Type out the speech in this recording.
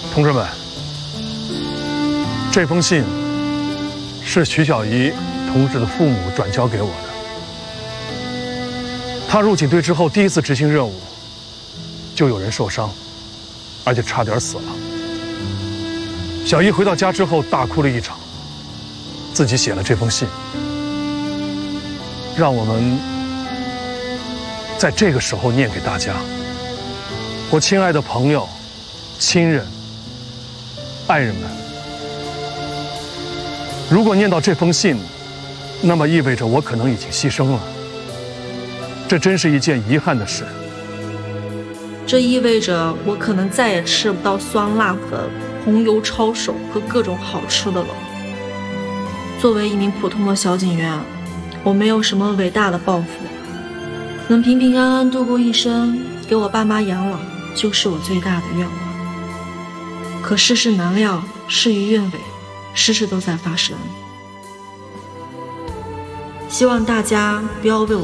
同志们，这封信是徐小怡同志的父母转交给我的。他入警队之后第一次执行任务，就有人受伤，而且差点死了。小姨回到家之后大哭了一场，自己写了这封信，让我们在这个时候念给大家。我亲爱的朋友、亲人、爱人们，如果念到这封信，那么意味着我可能已经牺牲了。这真是一件遗憾的事。 这意味着我可能再也吃不到酸辣粉、红油抄手和各种好吃的了。作为一名普通的小警员，我没有什么伟大的抱负，能平平安安度过一生，给我爸妈养老，就是我最大的愿望。可世事难料，事与愿违，事事都在发生。希望大家不要为我